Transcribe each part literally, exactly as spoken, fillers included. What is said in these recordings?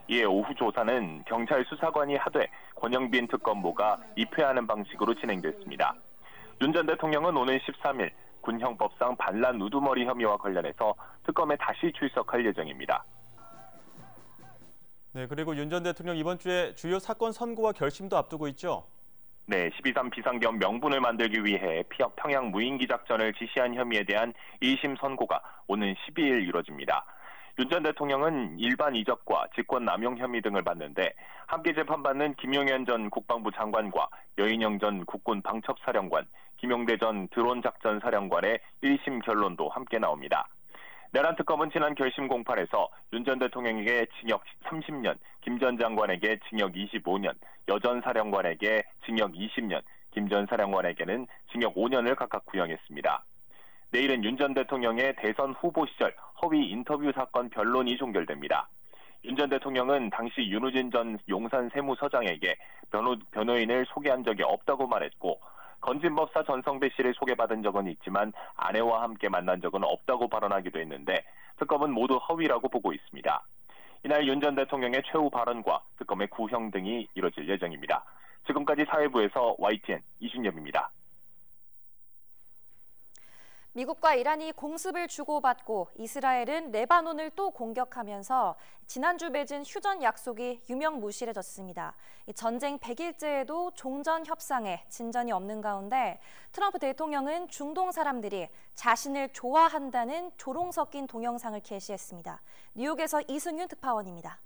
이에 오후 조사는 경찰 수사관이 하되 권영빈 특검보가 입회하는 방식으로 진행됐습니다. 윤 전 대통령은 오는 십삼 일 군형법상 반란 우두머리 혐의와 관련해서 특검에 다시 출석할 예정입니다. 네, 그리고 윤 전 대통령 이번 주에 주요 사건 선고와 결심도 앞두고 있죠? 네, 십이삼 비상계엄 명분을 만들기 위해 평양 무인기 작전을 지시한 혐의에 대한 일 심 선고가 오는 십이 일 이뤄집니다. 윤 전 대통령은 일반 이적과 직권 남용 혐의 등을 받는데 함께 재판받는 김용현 전 국방부 장관과 여인영 전 국군 방첩사령관, 김용대 전 드론작전사령관의 일 심 결론도 함께 나옵니다. 내란 특검은 지난 결심 공판에서 윤 전 대통령에게 징역 삼십 년, 김 전 장관에게 징역 이십오 년, 여 전 사령관에게 징역 이십 년, 김 전 사령관에게는 징역 오 년을 각각 구형했습니다. 내일은 윤 전 대통령의 대선 후보 시절 허위 인터뷰 사건 변론이 종결됩니다. 윤 전 대통령은 당시 윤우진 전 용산 세무서장에게 변호, 변호인을 소개한 적이 없다고 말했고 건진법사 전성배 씨를 소개받은 적은 있지만 아내와 함께 만난 적은 없다고 발언하기도 했는데 특검은 모두 허위라고 보고 있습니다. 이날 윤 전 대통령의 최후 발언과 특검의 구형 등이 이뤄질 예정입니다. 지금까지 사회부에서 와이티엔 이준엽입니다. 미국과 이란이 공습을 주고받고 이스라엘은 레바논을 또 공격하면서 지난주 맺은 휴전 약속이 유명무실해졌습니다. 전쟁 백 일째에도 종전 협상에 진전이 없는 가운데 트럼프 대통령은 중동 사람들이 자신을 좋아한다는 조롱 섞인 동영상을 게시했습니다. 뉴욕에서 이승윤 특파원입니다.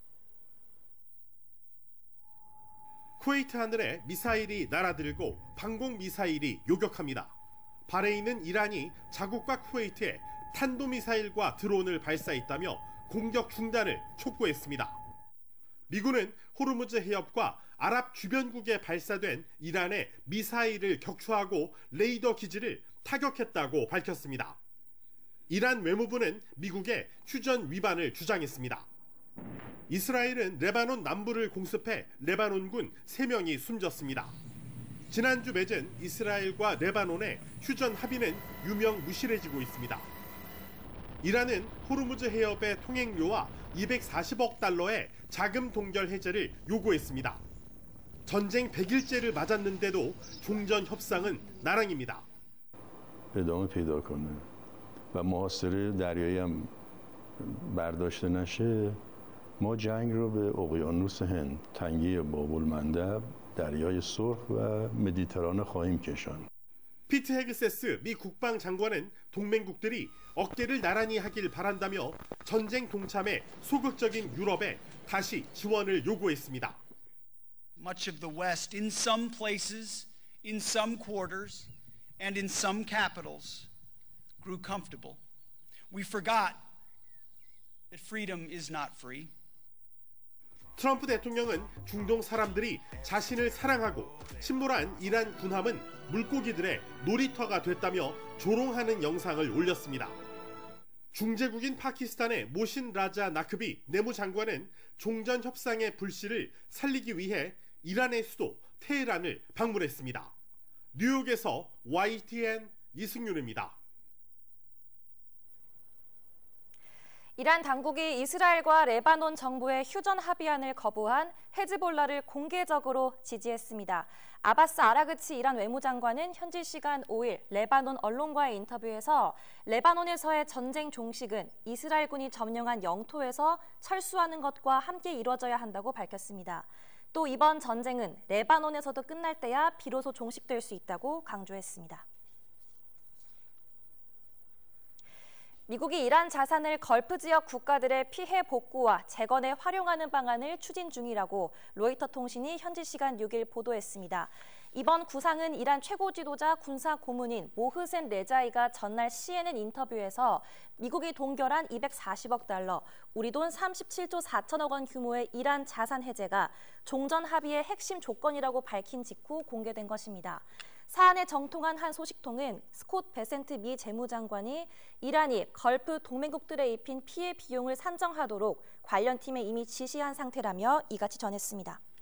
쿠웨이트 하늘에 미사일이 날아들고 방공 미사일이 요격합니다. 바레인은 이란이 자국과 쿠웨이트에 탄도미사일과 드론을 발사했다며 공격 중단을 촉구했습니다. 미군은 호르무즈 해협과 아랍 주변국에 발사된 이란의 미사일을 격추하고 레이더 기지를 타격했다고 밝혔습니다. 이란 외무부는 미국의 휴전 위반을 주장했습니다. 이스라엘은 레바논 남부를 공습해 레바논군 세 명이 숨졌습니다. 지난주 맺은 이스라엘과 레바논의 휴전 합의는 유명무실해지고 있습니다. 이란은 호르무즈 해협의 통행료와 이백사십억 달러의 자금 동결 해제를 요구했습니다. 전쟁 백 일째를 맞았는데도 종전 협상은 나랑입니다. ادامه پیدا کنه و محاصره دریایی هم برداشته نشه ما جنگ رو به اقیانوس هند تنگه باب‌المندب دریای سرخ و مدیترانه خواهیم کشاند. 피트 헤그세스 미 국방장관은 동맹국들이 어깨를 나란히 하길 바란다며 전쟁 동참에 소극적인 유럽에 다시 지원을 요구했습니다. Much of the West, in some places, in some quarters, and in some capitals, grew comfortable. We forgot that freedom is not free. 트럼프 대통령은 중동 사람들이 자신을 사랑하고 침몰한 이란 군함은 물고기들의 놀이터가 됐다며 조롱하는 영상을 올렸습니다. 중재국인 파키스탄의 모신 라자 나크비 내무장관은 종전 협상의 불씨를 살리기 위해 이란의 수도 테헤란을 방문했습니다. 뉴욕에서 와이티엔 이승윤입니다. 이란 당국이 이스라엘과 레바논 정부의 휴전 합의안을 거부한 헤즈볼라를 공개적으로 지지했습니다. 아바스 아라그치 이란 외무장관은 현지 시간 오 일 레바논 언론과의 인터뷰에서 레바논에서의 전쟁 종식은 이스라엘군이 점령한 영토에서 철수하는 것과 함께 이뤄져야 한다고 밝혔습니다. 또 이번 전쟁은 레바논에서도 끝날 때야 비로소 종식될 수 있다고 강조했습니다. 미국이 이란 자산을 걸프 지역 국가들의 피해 복구와 재건에 활용하는 방안을 추진 중이라고 로이터 통신이 현지 시간 육 일 보도했습니다. 이번 구상은 이란 최고 지도자 군사 고문인 모흐센 레자이가 전날 씨엔엔 인터뷰에서 미국이 동결한 이백사십억 달러, 우리 돈 삼십칠조 사천억 원 규모의 이란 자산 해제가 종전 합의의 핵심 조건이라고 밝힌 직후 공개된 것입니다. 사안에 정통한 한 소식통은 스콧 베센트 미 재무장관이 이란이 걸프 동맹국들에 입힌 피해 비용을 산정하도록 관련 팀에 이미 지시한 상태라며 이같이 전했습니다.